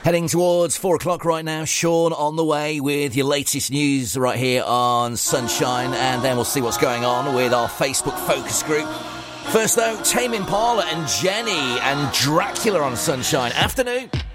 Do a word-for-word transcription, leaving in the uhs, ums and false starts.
Heading towards four o'clock right now. Sean on the way with your latest news right here on Sunshine, and then we'll see what's going on with our Facebook focus group. First though, Tame Impala and Jenny and Dracula on Sunshine. Afternoon.